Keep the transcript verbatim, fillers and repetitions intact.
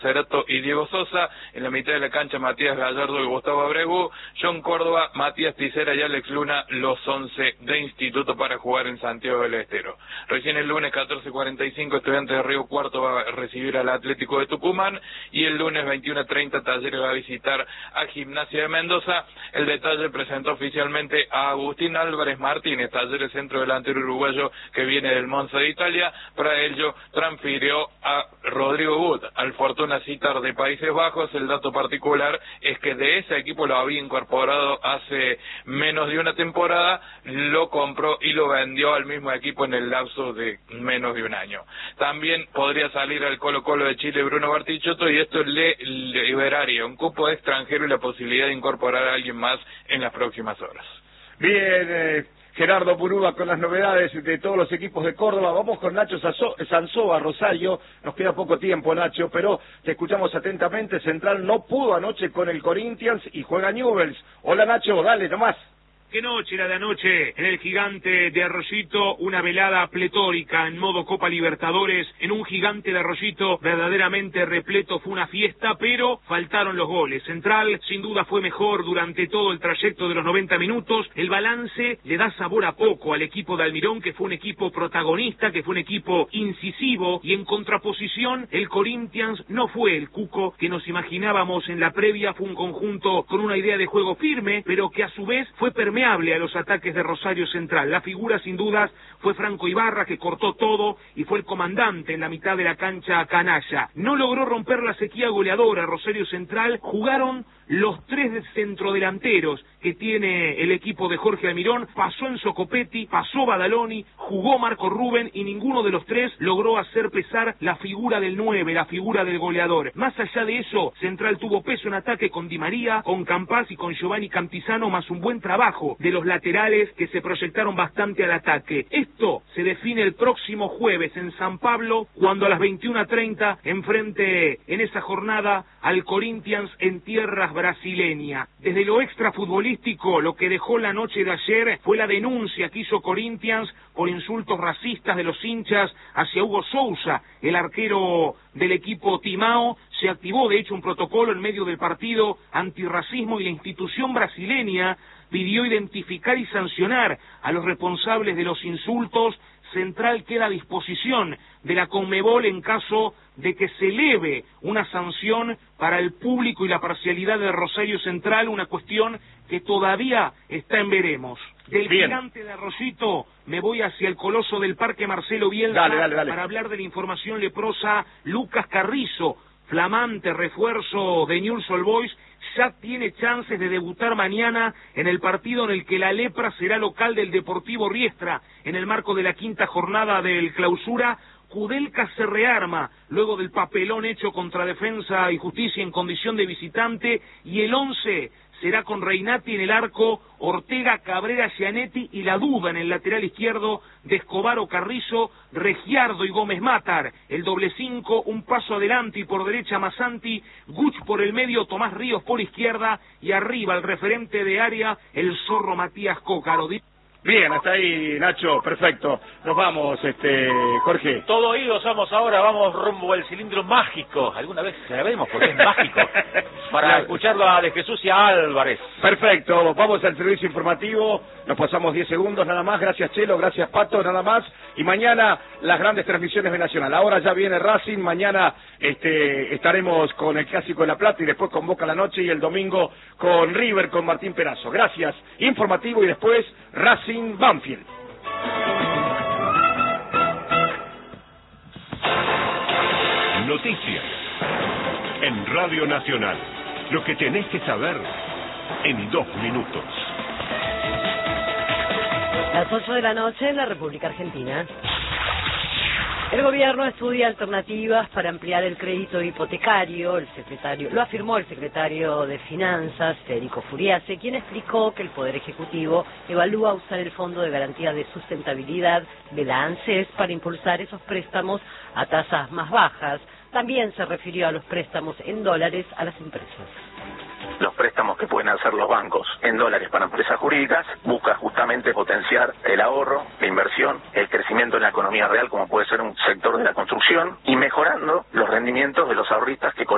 Cerato y Diego Sosa, en la mitad de la cancha Matías Gallardo y Gustavo Abregu, John Córdoba, Matías Ticera y Alex Luna, los once de Instituto para jugar en Santiago del Estero. Recién el lunes catorce cuarenta y cinco Estudiantes de Río Cuarto va a recibir al Atlético de Tucumán y el lunes veintiuno treinta Talleres va a visitar a Gimnasia de Mendoza. El detalle presentó oficialmente a Agustín Álvarez Martínez, Talleres centro delantero uruguayo que viene del Monza de Italia. Para ello transfirió a Rodrigo Gut al Fortuna Sittard de Países Bajos. El dato particular es que de ese equipo lo había incorporado hace menos de una temporada, lo compró y lo vendió al mismo equipo en el lapso de menos de un año. También podría salir al Colo Colo de Chile Bruno Bartichotto y esto le liberaría un cupo de extranjero y la posibilidad de incorporar a alguien más en las próximas horas. Bien, eh... Gerardo Purúa con las novedades de todos los equipos de Córdoba. Vamos con Nacho Sanzoa, Rosario. Nos queda poco tiempo, Nacho, pero te escuchamos atentamente. Central no pudo anoche con el Corinthians y juega Newell's. Hola, Nacho, dale, nomás. Qué noche la de anoche en el Gigante de Arroyito, una velada pletórica en modo Copa Libertadores, en un Gigante de Arroyito verdaderamente repleto, fue una fiesta, pero faltaron los goles. Central sin duda fue mejor durante todo el trayecto de los noventa minutos, el balance le da sabor a poco al equipo de Almirón, que fue un equipo protagonista, que fue un equipo incisivo, y en contraposición el Corinthians no fue el Cuco que nos imaginábamos en la previa, fue un conjunto con una idea de juego firme, pero que a su vez fue permeable a los ataques de Rosario Central. La figura sin dudas fue Franco Ibarra, que cortó todo y fue el comandante en la mitad de la cancha canalla. No logró romper la sequía goleadora Rosario Central, jugaron los tres centrodelanteros que tiene el equipo de Jorge Almirón, pasó Enzo Copetti, pasó Badaloni, jugó Marco Rubén y ninguno de los tres logró hacer pesar la figura del nueve, la figura del goleador. Más allá de eso, Central tuvo peso en ataque con Di María, con Campas y con Giovanni Cantizano, más un buen trabajo de los laterales que se proyectaron bastante al ataque. Esto se define el próximo jueves en San Pablo, cuando a las veintiuna treinta enfrente en esa jornada al Corinthians en tierras brasileñas. Desde lo extrafutbolístico, lo que dejó la noche de ayer fue la denuncia que hizo Corinthians por insultos racistas de los hinchas hacia Hugo Sousa, el arquero del equipo Timao. Se activó de hecho un protocolo en medio del partido antirracismo y la institución brasileña pidió identificar y sancionar a los responsables de los insultos. Central queda a disposición de la Conmebol en caso de que se eleve una sanción para el público y la parcialidad de Rosario Central, una cuestión que todavía está en veremos. Del Bien. Gigante de Arroyito me voy hacia el coloso del Parque Marcelo Bielsa dale, dale, dale. para hablar de la información leprosa. Lucas Carrizo, flamante refuerzo de Newell's Old Boys, ya tiene chances de debutar mañana en el partido en el que la lepra será local del Deportivo Riestra, en el marco de la quinta jornada del Clausura. Kudelka se rearma luego del papelón hecho contra Defensa y Justicia en condición de visitante, y el once será con Reinati en el arco, Ortega, Cabrera, Gianetti y la duda en el lateral izquierdo de Escobar o Carrizo, Regiardo y Gómez Matar. El doble cinco, un paso adelante y por derecha Masanti, Guch por el medio, Tomás Ríos por izquierda y arriba el referente de área, el zorro Matías Cócaro. Bien, hasta ahí, Nacho, perfecto. Nos vamos, este, Jorge. Todo oídos somos ahora, vamos rumbo al cilindro mágico. Alguna vez sabemos por qué es mágico. Para escucharlo a De Jesús y a Álvarez. Perfecto, vamos al servicio informativo. Nos pasamos diez segundos nada más. Gracias, Chelo, gracias, Pato, nada más. Y mañana las grandes transmisiones de Nacional. Ahora ya viene Racing, mañana este, estaremos con el Clásico de La Plata y después con Boca la noche y el domingo con River, con Martín Perazo. Gracias, informativo y después Racing Banfield. Noticias en Radio Nacional. Lo que tenés que saber en dos minutos. Las ocho de la noche en la República Argentina. El gobierno estudia alternativas para ampliar el crédito hipotecario. El secretario, lo afirmó el secretario de Finanzas, Federico Furiase, quien explicó que el Poder Ejecutivo evalúa usar el Fondo de Garantía de Sustentabilidad de la ANSES para impulsar esos préstamos a tasas más bajas. También se refirió a los préstamos en dólares a las empresas. Los préstamos que pueden hacer los bancos en dólares para empresas jurídicas busca justamente potenciar el ahorro, la inversión, el crecimiento en la economía real, como puede ser un sector de la construcción, y mejorando los rendimientos de los ahorristas que